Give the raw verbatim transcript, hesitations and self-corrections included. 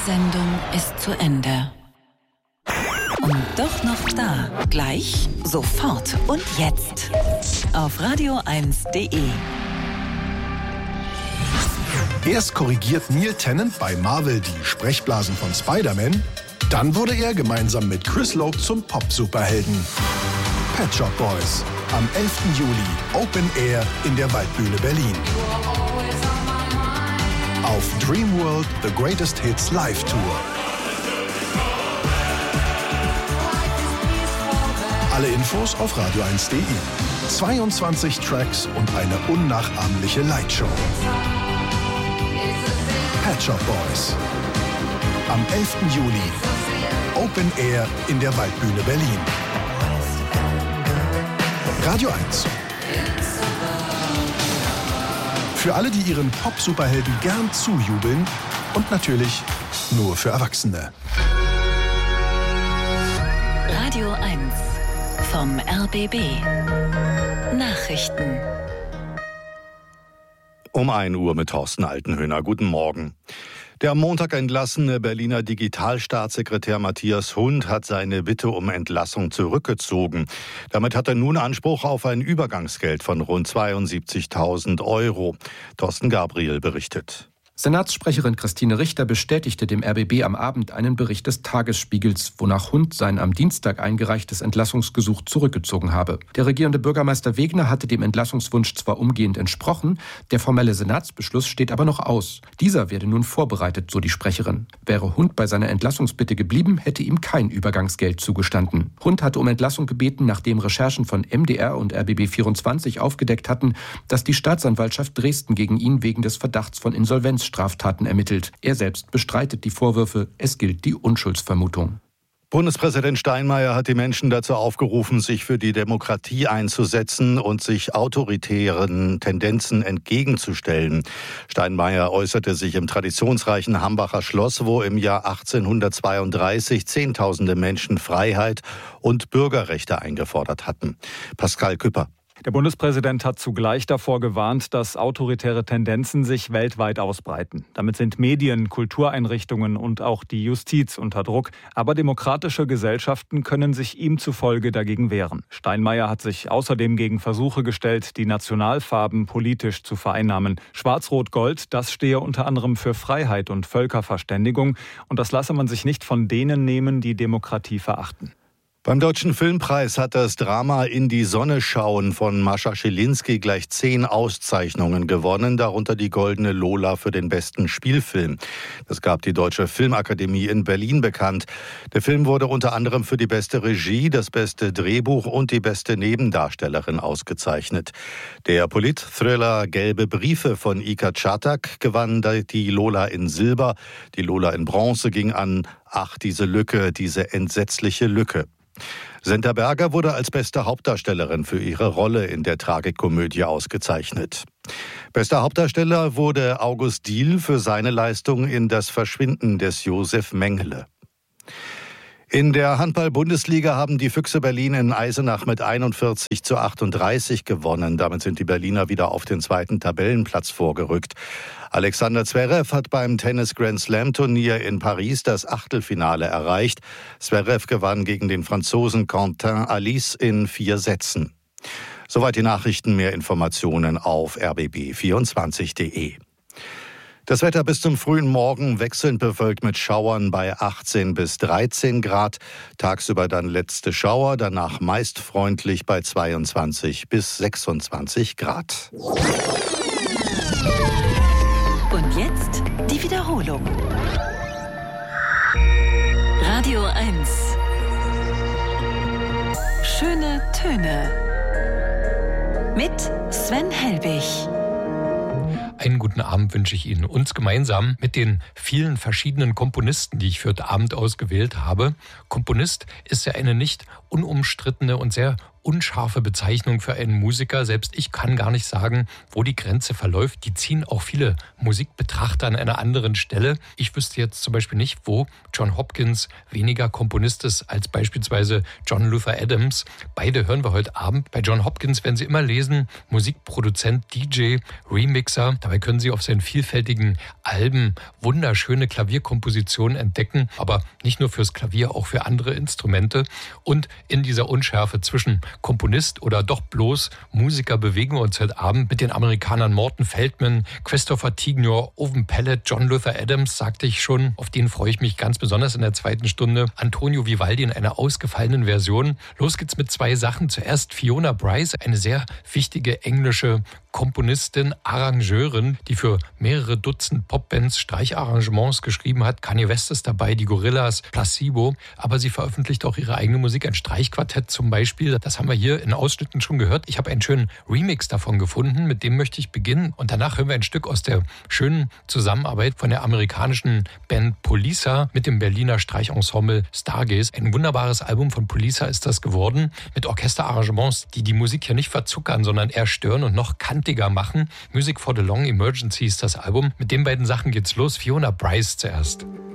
Sendung ist zu Ende. Und doch noch da. Gleich, sofort und jetzt. Auf radio eins punkt de. Erst korrigiert Neil Tennant bei Marvel die Sprechblasen von Spider-Man. Dann wurde er gemeinsam mit Chris Lowe zum Pop-Superhelden. Pet Shop Boys. Am elften Juli Open Air in der Waldbühne Berlin. Auf Dreamworld The Greatest Hits Live Tour. Alle Infos auf radio eins punkt de. zweiundzwanzig Tracks und eine unnachahmliche Lightshow. Pet Shop Boys. Am elften Juli Open Air in der Waldbühne Berlin. Radio eins. Für alle, die ihren Pop-Superhelden gern zujubeln und natürlich nur für Erwachsene. Radio eins vom R B B. Nachrichten. Um ein Uhr mit Thorsten Altenhöhner. Guten Morgen. Der am Montag entlassene Berliner Digitalstaatssekretär Matthias Hund hat seine Bitte um Entlassung zurückgezogen. Damit hat er nun Anspruch auf ein Übergangsgeld von rund zweiundsiebzigtausend Euro. Thorsten Gabriel berichtet. Senatssprecherin Christine Richter bestätigte dem R B B am Abend einen Bericht des Tagesspiegels, wonach Hund sein am Dienstag eingereichtes Entlassungsgesuch zurückgezogen habe. Der regierende Bürgermeister Wegner hatte dem Entlassungswunsch zwar umgehend entsprochen, der formelle Senatsbeschluss steht aber noch aus. Dieser werde nun vorbereitet, so die Sprecherin. Wäre Hund bei seiner Entlassungsbitte geblieben, hätte ihm kein Übergangsgeld zugestanden. Hund hatte um Entlassung gebeten, nachdem Recherchen von M D R und R B B vierundzwanzig aufgedeckt hatten, dass die Staatsanwaltschaft Dresden gegen ihn wegen des Verdachts von Insolvenz Straftaten ermittelt. Er selbst bestreitet die Vorwürfe. Es gilt die Unschuldsvermutung. Bundespräsident Steinmeier hat die Menschen dazu aufgerufen, sich für die Demokratie einzusetzen und sich autoritären Tendenzen entgegenzustellen. Steinmeier äußerte sich im traditionsreichen Hambacher Schloss, wo im Jahr achtzehnhundertzweiunddreißig Zehntausende Menschen Freiheit und Bürgerrechte eingefordert hatten. Pascal Küpper. Der Bundespräsident hat zugleich davor gewarnt, dass autoritäre Tendenzen sich weltweit ausbreiten. Damit sind Medien, Kultureinrichtungen und auch die Justiz unter Druck. Aber demokratische Gesellschaften können sich ihm zufolge dagegen wehren. Steinmeier hat sich außerdem gegen Versuche gestellt, die Nationalfarben politisch zu vereinnahmen. Schwarz-Rot-Gold, das stehe unter anderem für Freiheit und Völkerverständigung. Und das lasse man sich nicht von denen nehmen, die Demokratie verachten. Beim Deutschen Filmpreis hat das Drama In die Sonne schauen von Mascha Schilinski gleich zehn Auszeichnungen gewonnen, darunter die Goldene Lola für den besten Spielfilm. Das gab die Deutsche Filmakademie in Berlin bekannt. Der Film wurde unter anderem für die beste Regie, das beste Drehbuch und die beste Nebendarstellerin ausgezeichnet. Der Polit-Thriller Gelbe Briefe von Ika Czartak gewann die Lola in Silber. Die Lola in Bronze ging an Ach, diese Lücke, diese entsetzliche Lücke. Senta Berger wurde als beste Hauptdarstellerin für ihre Rolle in der Tragikomödie ausgezeichnet. Bester Hauptdarsteller wurde August Diehl für seine Leistung in Das Verschwinden des Josef Mengele. In der Handball-Bundesliga haben die Füchse Berlin in Eisenach mit einundvierzig zu achtunddreißig gewonnen. Damit sind die Berliner wieder auf den zweiten Tabellenplatz vorgerückt. Alexander Zverev hat beim Tennis-Grand-Slam-Turnier in Paris das Achtelfinale erreicht. Zverev gewann gegen den Franzosen Quentin Alice in vier Sätzen. Soweit die Nachrichten. Mehr Informationen auf r b b vierundzwanzig punkt de. Das Wetter bis zum frühen Morgen wechselnd bewölkt mit Schauern bei achtzehn bis dreizehn Grad. Tagsüber dann letzte Schauer, danach meist freundlich bei zweiundzwanzig bis sechsundzwanzig Grad. Und jetzt die Wiederholung. Radio eins. Schöne Töne. Mit Sven Helbig. Einen guten Abend wünsche ich Ihnen. Uns gemeinsam mit den vielen verschiedenen Komponisten, die ich für heute Abend ausgewählt habe. Komponist ist ja eine nicht unumstrittene und sehr unscharfe Bezeichnung für einen Musiker. Selbst ich kann gar nicht sagen, wo die Grenze verläuft. Die ziehen auch viele Musikbetrachter an einer anderen Stelle. Ich wüsste jetzt zum Beispiel nicht, wo John Hopkins weniger Komponist ist als beispielsweise John Luther Adams. Beide hören wir heute Abend. Bei John Hopkins werden Sie immer lesen, Musikproduzent, D J, Remixer. Dabei können Sie auf seinen vielfältigen Alben wunderschöne Klavierkompositionen entdecken, aber nicht nur fürs Klavier, auch für andere Instrumente. Und in dieser Unschärfe zwischen Komponist oder doch bloß Musiker bewegen wir uns heute Abend mit den Amerikanern Morton Feldman, Christopher Tignor, Owen Pallett, John Luther Adams, sagte ich schon. Auf den freue ich mich ganz besonders in der zweiten Stunde. Antonio Vivaldi in einer ausgefallenen Version. Los geht's mit zwei Sachen. Zuerst Fiona Bryce, eine sehr wichtige englische Komponistin, Arrangeurin, die für mehrere Dutzend Popbands Streicharrangements geschrieben hat. Kanye West ist dabei, die Gorillaz, Placebo. Aber sie veröffentlicht auch ihre eigene Musik, ein Streichquartett zum Beispiel. Das haben wir hier in Ausschnitten schon gehört. Ich habe einen schönen Remix davon gefunden, mit dem möchte ich beginnen. Und danach hören wir ein Stück aus der schönen Zusammenarbeit von der amerikanischen Band Polisa mit dem Berliner Streichensemble Stargaze. Ein wunderbares Album von Polisa ist das geworden, mit Orchesterarrangements, die die Musik hier nicht verzuckern, sondern eher stören und noch kantiger machen. Music for the Long Emergency ist das Album. Mit den beiden Sachen geht's los. Fiona Bryce zuerst.